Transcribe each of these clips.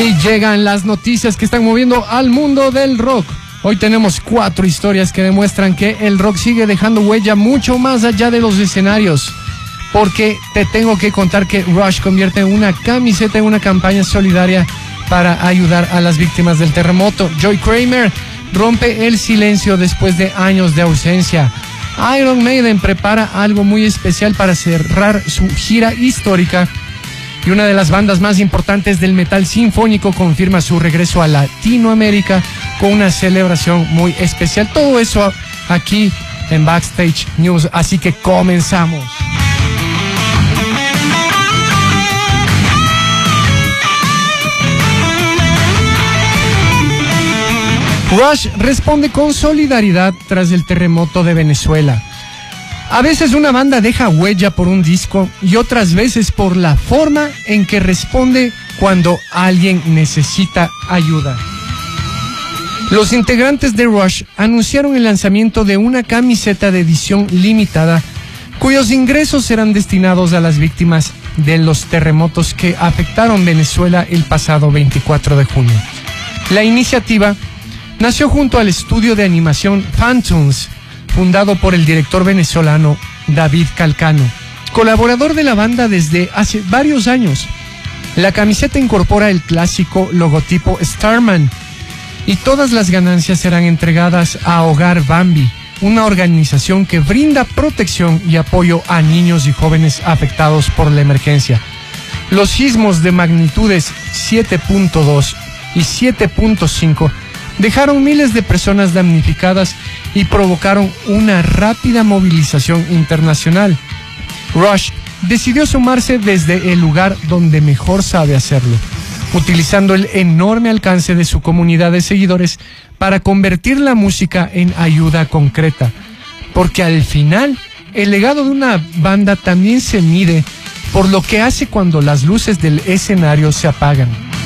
Y llegan las noticias que están moviendo al mundo del rock. Hoy tenemos 4 historias que demuestran que el rock sigue dejando huella mucho más allá de los escenarios. Porque te tengo que contar que Rush convierte una camiseta en una campaña solidaria para ayudar a las víctimas del terremoto. Joey Kramer rompe el silencio después de años de ausencia. Iron Maiden prepara algo muy especial para cerrar su gira histórica. Y una de las bandas más importantes del metal sinfónico confirma su regreso a Latinoamérica con una celebración muy especial. Todo eso aquí en Backstage News, así que comenzamos. Rush responde con solidaridad tras el terremoto de Venezuela. A veces una banda deja huella por un disco y otras veces por la forma en que responde cuando alguien necesita ayuda. Los integrantes de Rush anunciaron el lanzamiento de una camiseta de edición limitada cuyos ingresos serán destinados a las víctimas de los terremotos que afectaron Venezuela el pasado 24 de junio. La iniciativa nació junto al estudio de animación Phantoms, fundado por el director venezolano David Calcano, colaborador de la banda desde hace varios años. La camiseta incorpora el clásico logotipo Starman y todas las ganancias serán entregadas a Hogar Bambi, una organización que brinda protección y apoyo a niños y jóvenes afectados por la emergencia. Los sismos de magnitudes 7.2 y 7.5 dejaron miles de personas damnificadas y provocaron una rápida movilización internacional. Rush decidió sumarse desde el lugar donde mejor sabe hacerlo, utilizando el enorme alcance de su comunidad de seguidores para convertir la música en ayuda concreta. Porque al final, el legado de una banda también se mide por lo que hace cuando las luces del escenario se apagan.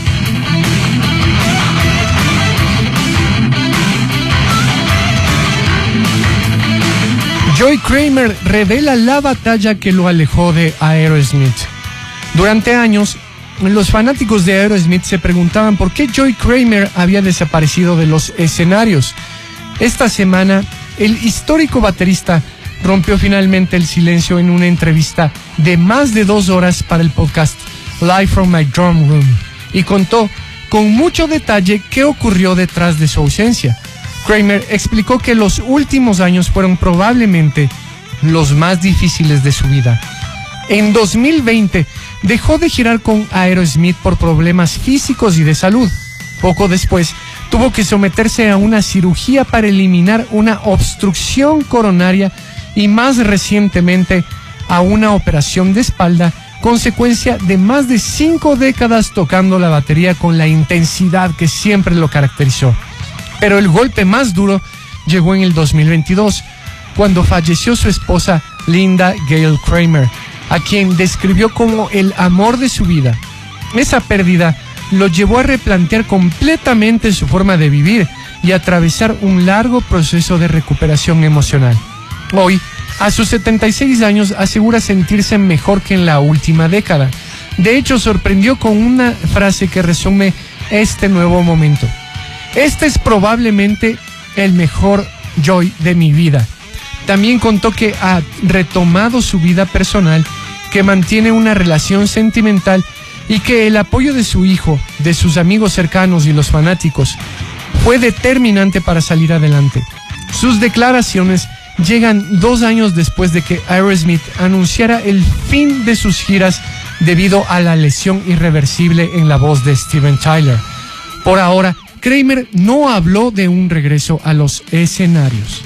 Joey Kramer revela la batalla que lo alejó de Aerosmith. Durante años, los fanáticos de Aerosmith se preguntaban por qué Joey Kramer había desaparecido de los escenarios. Esta semana, el histórico baterista rompió finalmente el silencio en una entrevista de más de 2 horas para el podcast Live from My Drum Room y contó con mucho detalle qué ocurrió detrás de su ausencia. Kramer explicó que los últimos años fueron probablemente los más difíciles de su vida. En 2020 dejó de girar con Aerosmith por problemas físicos y de salud. Poco después tuvo que someterse a una cirugía para eliminar una obstrucción coronaria y más recientemente a una operación de espalda, consecuencia de más de 5 décadas tocando la batería con la intensidad que siempre lo caracterizó. Pero el golpe más duro llegó en el 2022, cuando falleció su esposa Linda Gail Kramer, a quien describió como el amor de su vida. Esa pérdida lo llevó a replantear completamente su forma de vivir y a atravesar un largo proceso de recuperación emocional. Hoy, a sus 76 años, asegura sentirse mejor que en la última década. De hecho, sorprendió con una frase que resume este nuevo momento. Este es probablemente el mejor Joy de mi vida. También contó que ha retomado su vida personal, que mantiene una relación sentimental y que el apoyo de su hijo, de sus amigos cercanos y los fanáticos fue determinante para salir adelante. Sus declaraciones llegan 2 años después de que Aerosmith anunciara el fin de sus giras debido a la lesión irreversible en la voz de Steven Tyler. Por ahora, Kramer no habló de un regreso a los escenarios.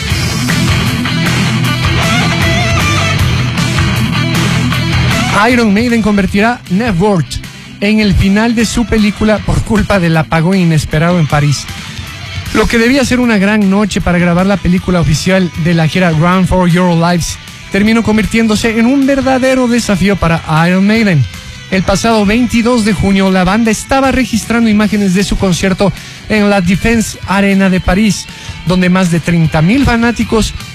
Iron Maiden convertirá Neverth en el final de su película por culpa del apagón inesperado en París. Lo que debía ser una gran noche para grabar la película oficial de la gira Run for Your Lives terminó convirtiéndose en un verdadero desafío para Iron Maiden. El pasado 22 de junio, la banda estaba registrando imágenes de su concierto en la Défense Arena de París, donde más de 30,000 fanáticos